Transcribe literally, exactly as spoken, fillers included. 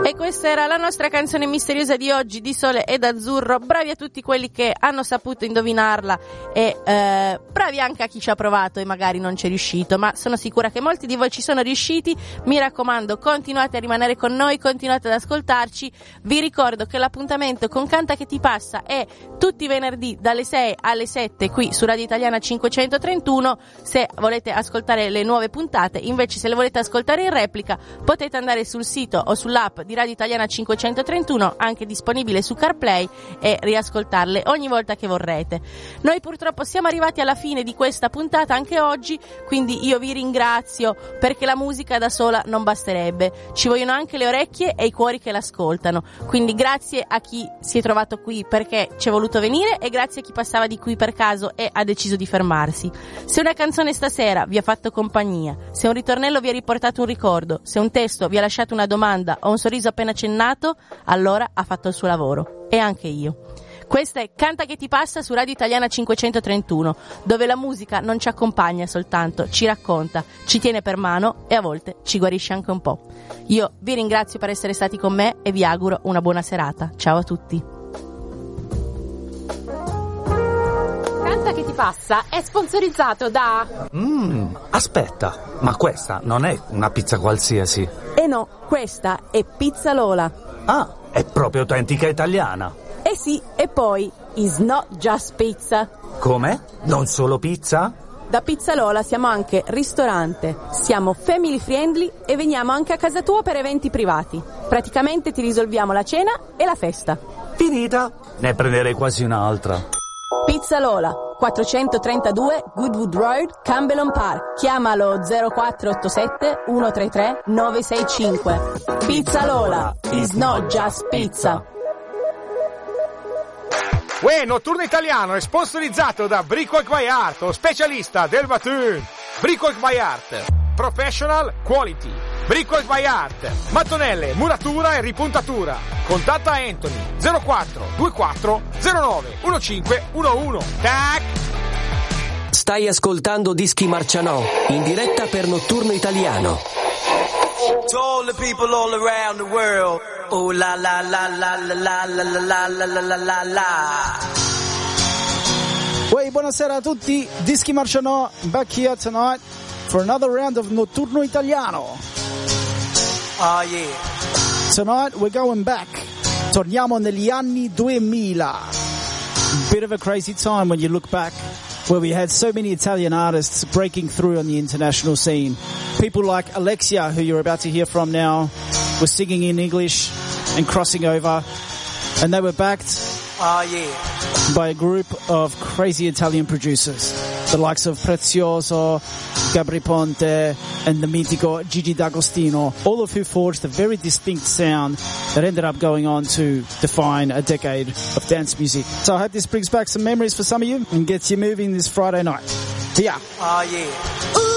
E questa era la nostra canzone misteriosa di oggi, di Sole ed Azzurro. Bravi a tutti quelli che hanno saputo indovinarla e eh, bravi anche a chi ci ha provato e magari non ci è riuscito, ma sono sicura che molti di voi ci sono riusciti. Mi raccomando, continuate a rimanere con noi, continuate ad ascoltarci. Vi ricordo che l'appuntamento con Canta che ti passa è tutti i venerdì dalle sei alle sette qui su Radio Italiana cinquecentotrentuno, se volete ascoltare le nuove puntate. Invece, se le volete ascoltare in replica, potete andare sul sito o sull'app di Radio Italiana cinquecentotrentuno, anche disponibile su CarPlay, e riascoltarle ogni volta che vorrete. Noi purtroppo siamo arrivati alla fine di questa puntata anche oggi, quindi io vi ringrazio, perché la musica da sola non basterebbe, ci vogliono anche le orecchie e i cuori che l'ascoltano. Quindi grazie a chi si è trovato qui perché ci è voluto venire, e grazie a chi passava di qui per caso e ha deciso di fermarsi. Se una canzone stasera vi ha fatto compagnia, se un ritornello vi ha riportato un ricordo, se un testo vi ha lasciato una domanda o un sorriso appena accennato, allora ha fatto il suo lavoro. E anche io. Questa è Canta che ti passa su Radio Italiana cinquecentotrentuno, dove la musica non ci accompagna soltanto, ci racconta, ci tiene per mano e a volte ci guarisce anche un po'. Io vi ringrazio per essere stati con me e vi auguro una buona serata. Ciao a tutti. Canta che ti passa è sponsorizzato da... Mmm, aspetta, ma questa non è una pizza qualsiasi. Eh no, questa è Pizza Lola. Ah, è proprio autentica italiana. Eh sì, e poi, it's not just pizza. Come? Non solo pizza? Da Pizza Lola siamo anche ristorante, siamo family friendly e veniamo anche a casa tua per eventi privati. Praticamente ti risolviamo la cena e la festa. Finita? Ne prenderei quasi un'altra. Pizza Lola, quattrocentotrentadue Goodwood Road, Campbell Park. Chiamalo zero quattro otto sette uno tre tre nove sei cinque. Pizza Lola, is not just pizza. Uè, Notturno Italiano è sponsorizzato da Brickwork by Art, lo specialista del mattone. Brickwork by Art, professional quality. Brickwork by Art, mattonelle, muratura e ripuntatura. Contatta Anthony zero quattro due quattro zero nove uno cinque uno uno. Tac! Stai ascoltando Dischi Marcianò, in diretta per Notturno Italiano. To all the people all around the world. Oh la la la la la la la la la la la la la. Uè, buonasera a tutti, Dischi Marcianò, back here tonight for another round of Notturno Italiano. Oh yeah. Tonight we're going back. Torniamo negli anni duemila. Bit of a crazy time when you look back, where we had so many Italian artists breaking through on the international scene. People like Alexia, who you're about to hear from now, were singing in English and crossing over, and they were backed oh, yeah. by a group of crazy Italian producers, the likes of Prezioso, Gabri Ponte, and the mitico Gigi D'Agostino, all of who forged a very distinct sound that ended up going on to define a decade of dance music. So I hope this brings back some memories for some of you and gets you moving this Friday night. Yeah. Oh yeah.